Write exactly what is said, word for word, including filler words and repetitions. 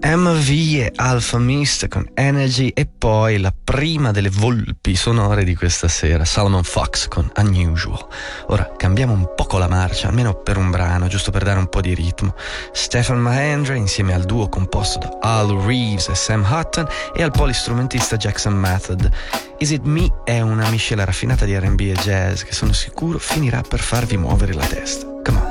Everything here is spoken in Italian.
M V e Alpha Mist con Energy, e poi la prima delle volpi sonore di questa sera, Salomon Fox con Unusual. Ora cambiamo un poco la marcia, almeno per un brano, giusto per dare un po' di ritmo. Stefan Mahendra insieme al duo composto da Al Reeves e Sam Hutton e al polistrumentista Jackson Method. Is It Me è una miscela raffinata di R and B e jazz che sono sicuro finirà per farvi muovere la testa. Come on.